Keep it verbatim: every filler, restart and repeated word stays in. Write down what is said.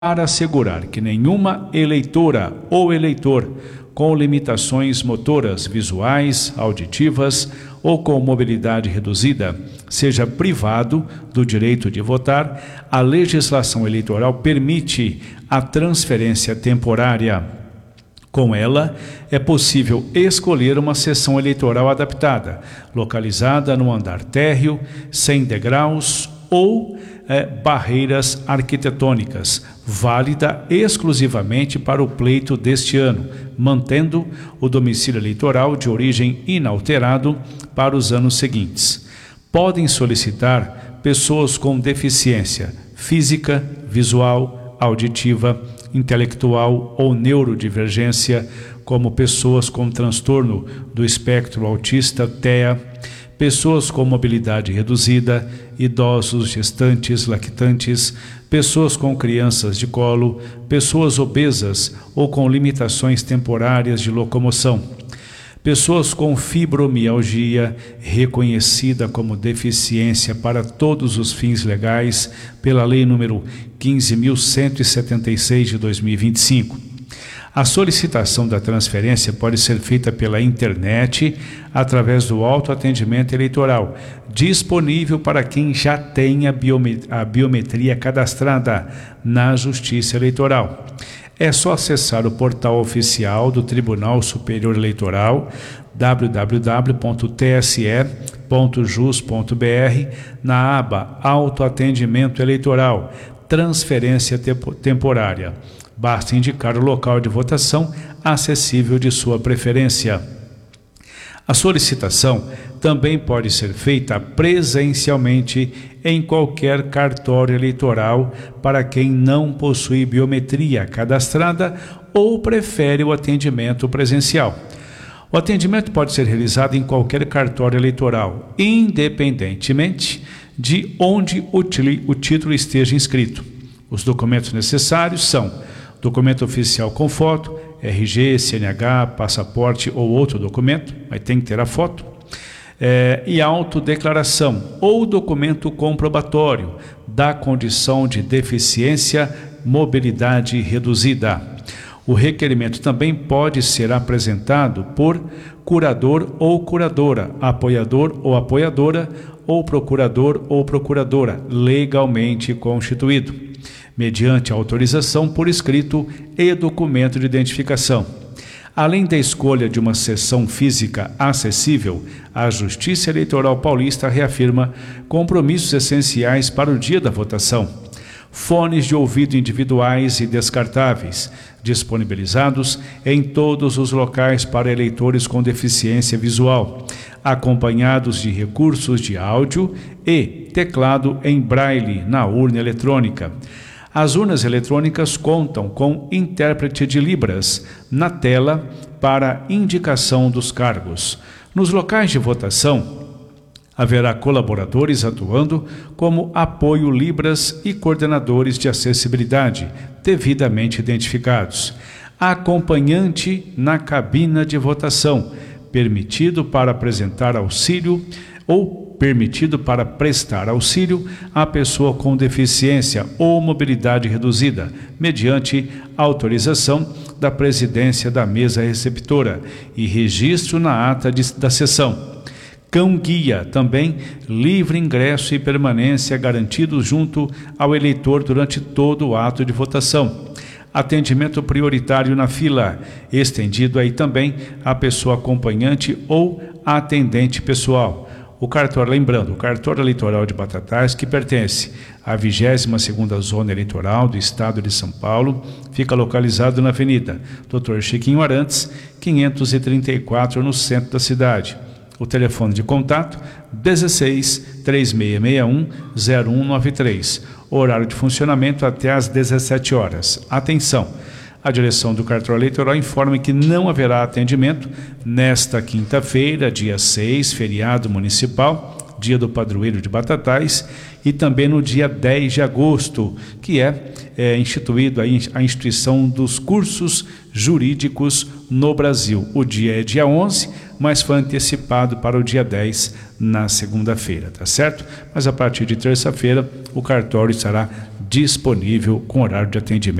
para assegurar que nenhuma eleitora ou eleitor com limitações motoras, visuais, auditivas ou com mobilidade reduzida seja privado do direito de votar, a legislação eleitoral permite a transferência temporária. Com ela, é possível escolher uma sessão eleitoral adaptada, localizada no andar térreo, sem degraus ou é, barreiras arquitetônicas, válida exclusivamente para o pleito deste ano, mantendo o domicílio eleitoral de origem inalterado para os anos seguintes. Podem solicitar pessoas com deficiência física, visual, auditiva, intelectual ou neurodivergência, como pessoas com transtorno do espectro autista, T E A, pessoas com mobilidade reduzida, idosos, gestantes, lactantes, pessoas com crianças de colo, pessoas obesas ou com limitações temporárias de locomoção, pessoas com fibromialgia, reconhecida como deficiência para todos os fins legais pela Lei número quinze mil cento e setenta e seis de dois mil e vinte e cinco. A solicitação da transferência pode ser feita pela internet através do autoatendimento eleitoral, disponível para quem já tem a biometria, a biometria cadastrada na Justiça Eleitoral. É só acessar o portal oficial do Tribunal Superior Eleitoral, w w w ponto t s e ponto jus ponto b r, na aba Autoatendimento Eleitoral, Transferência Temporária. Basta indicar o local de votação acessível de sua preferência. A solicitação também pode ser feita presencialmente em qualquer cartório eleitoral para quem não possui biometria cadastrada ou prefere o atendimento presencial. O atendimento pode ser realizado em qualquer cartório eleitoral, independentemente de onde o título esteja inscrito. Os documentos necessários são documento oficial com foto, R G, C N H, passaporte ou outro documento, mas tem que ter a foto, é, e autodeclaração ou documento comprobatório da condição de deficiência, mobilidade reduzida. O requerimento também pode ser apresentado por curador ou curadora, apoiador ou apoiadora, ou procurador ou procuradora legalmente constituído, mediante autorização por escrito e documento de identificação. Além da escolha de uma sessão física acessível, a Justiça Eleitoral Paulista reafirma compromissos essenciais para o dia da votação. Fones de ouvido individuais e descartáveis, disponibilizados em todos os locais para eleitores com deficiência visual, acompanhados de recursos de áudio e teclado em braille na urna eletrônica. As urnas eletrônicas contam com intérprete de Libras na tela para indicação dos cargos. Nos locais de votação, haverá colaboradores atuando como apoio Libras e coordenadores de acessibilidade, devidamente identificados. Acompanhante na cabina de votação, permitido para apresentar auxílio ou permitido para prestar auxílio à pessoa com deficiência ou mobilidade reduzida, mediante autorização da presidência da mesa receptora e registro na ata de, da sessão. Cão-guia, também livre ingresso e permanência garantidos junto ao eleitor durante todo o ato de votação. Atendimento prioritário na fila, estendido aí também à pessoa acompanhante ou atendente pessoal. O cartório, lembrando, o cartório eleitoral de Batatais, que pertence à vigésima segunda Zona Eleitoral do Estado de São Paulo, fica localizado na Avenida doutor Chiquinho Arantes, quinhentos e trinta e quatro, no centro da cidade. O telefone de contato, dezesseis, três seis seis um, zero um nove três. Horário de funcionamento até às dezessete horas. Atenção! A direção do cartório eleitoral informa que não haverá atendimento nesta quinta-feira, dia seis, feriado municipal, dia do padroeiro de Batatais, e também no dia dez de agosto, que é, é instituído a, a instituição dos cursos jurídicos no Brasil. O dia é dia onze, mas foi antecipado para o dia dez, na segunda-feira, tá certo? Mas a partir de terça-feira o cartório estará disponível com horário de atendimento